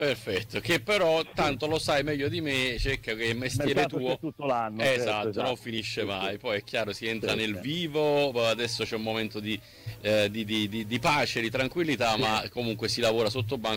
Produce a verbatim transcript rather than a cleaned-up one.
Perfetto, che però tanto lo sai meglio di me, cerca che il Il mestiere mercato c'è tuo, tutto l'anno, eh, certo, esatto, non esatto. finisce Sì, sì, mai. Poi è chiaro, si entra sì, nel sì. vivo, poi adesso c'è un momento di, eh, di, di- di- di pace, di tranquillità, Sì. ma comunque si lavora sotto banco